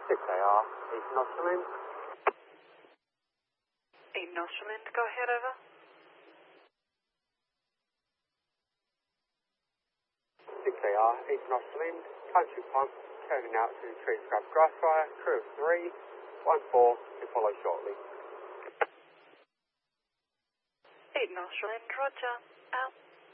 6AR, East Nostrand. East Nostrand, go ahead, over. 6AR, East Nostrand, country pump, turning out to tree scrub grass fire, crew of 3, 1-4, to follow shortly. East Nostrand, roger, out.